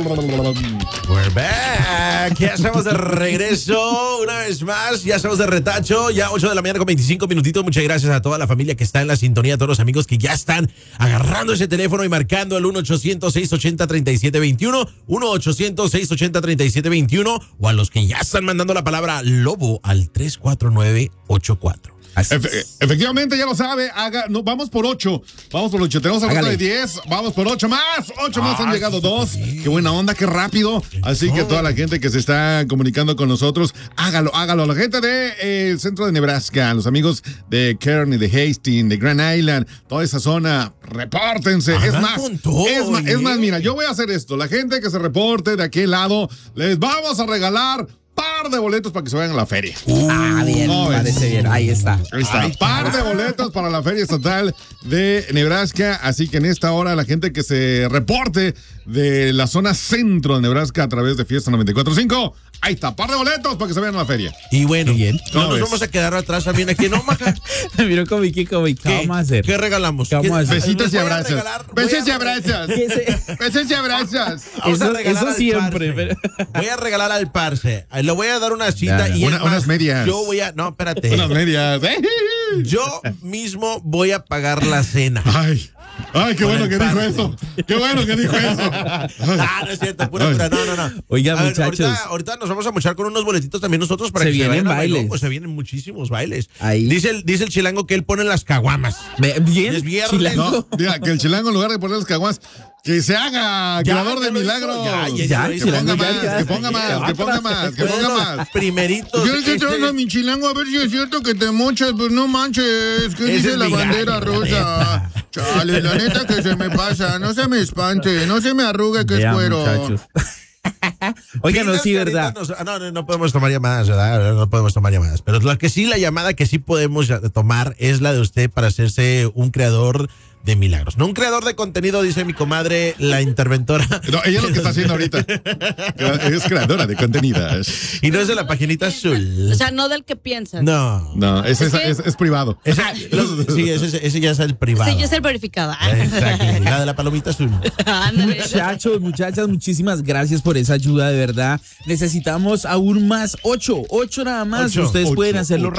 We're back. Ya estamos de regreso una vez más. Ya estamos de retacho. Ya 8 de la mañana con 25 minutitos. Muchas gracias a toda la familia que está en la sintonía, a todos los amigos que ya están agarrando ese teléfono y marcando el 1-800-680-3721, 1-800-680-3721 o a los que ya están mandando la palabra lobo al 34984. Efectivamente, ya lo sabe. Vamos por 8. Tenemos a de 10. Vamos por 8 más. 8 más han llegado 2. Sí. Qué buena onda, qué rápido. Así que toda la gente que se está comunicando con nosotros, hágalo. La gente del centro de Nebraska, los amigos de Kearney, de Hastings, de Grand Island, toda esa zona, repórtense. Es más, mira, yo voy a hacer esto. La gente que se reporte de aquel lado, les vamos a regalar par de boletos para que se vayan a la feria. Bien, me parece bien. Ahí está. Par de boletos para la Feria Estatal de Nebraska. Así que en esta hora la gente que se reporte de la zona centro de Nebraska a través de Fiesta 94.5, ahí está, par de boletos para que se vayan a la feria. Y bueno, no nos vamos a quedar atrás también aquí, ¿no, Maca? Me miró como ¿qué vamos a hacer? ¿Qué regalamos? Besitos y abrazos. Besos y abrazos. Besos y abrazos. Eso siempre. Voy a regalar al parce. Le voy a dar una cita y unas medias. No, espérate. Unas medias. Yo mismo voy a pagar la cena. Ay, qué bueno que dijo eso. Qué bueno que dijo eso. No es cierto, pura. No. Oiga, muchachos. Ahorita nos vamos a mochar con unos boletitos también nosotros para que se vienen bailes. Pues se vienen muchísimos bailes. Ahí. Dice el chilango que él pone las caguamas. Bien. Es viernes. No, diga, que el chilango en lugar de poner las caguamas, que se haga creador de milagros. Que ponga más. Primeritos. Yo que traiga mi chilango a ver si es cierto que te mochas, pues no manches. ¿Qué dice la bandera rosa? Chale, la neta que se me pasa. No se me espante, no se me arrugue que es cuero. Muchachos. Oigan, no, sí, ¿verdad? No podemos tomar llamadas, ¿verdad? No podemos tomar llamadas. Pero la llamada que sí podemos tomar es la de usted para hacerse un creador de milagros. No un creador de contenido, dice mi comadre, la interventora. No, ella es lo que está haciendo ahorita. Es creadora de contenidos. Y no es de la paginita azul. O sea, no del que piensas. No, es privado. Ese ya es el privado. Sí, yo es el verificado. Exacto, la de la palomita azul. Muchachos, muchachas, muchísimas gracias por esa ayuda, de verdad. Necesitamos aún más 8 nada más. Ustedes pueden hacerlo